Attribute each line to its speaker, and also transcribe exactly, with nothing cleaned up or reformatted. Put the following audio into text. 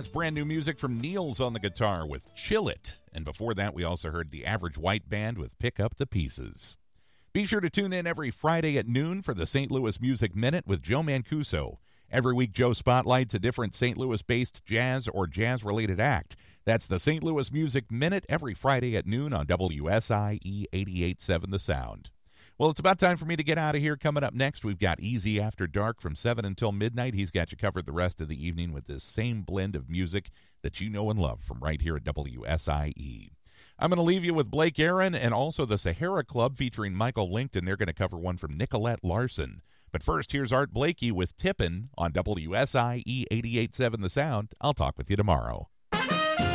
Speaker 1: That's brand new music from Niels on the guitar with Chill It. And before that, we also heard the Average White Band with Pick Up the Pieces. Be sure to tune in every Friday at noon for the Saint Louis Music Minute with Joe Mancuso. Every week, Joe spotlights a different Saint Louis-based jazz or jazz-related act. That's the Saint Louis Music Minute every Friday at noon on W S I E eighty-eight point seven The Sound. Well, it's about time for me to get out of here. Coming up next, we've got Easy After Dark from seven until midnight. He's got you covered the rest of the evening with this same blend of music that you know and love from right here at W S I E. I'm going to leave you with Blake Aaron and also the Sahara Club featuring Michael Linkton. They're going to cover one from Nicolette Larson. But first, here's Art Blakey with Tippin' on W S I E eighty-eight point seven The Sound. I'll talk with you tomorrow.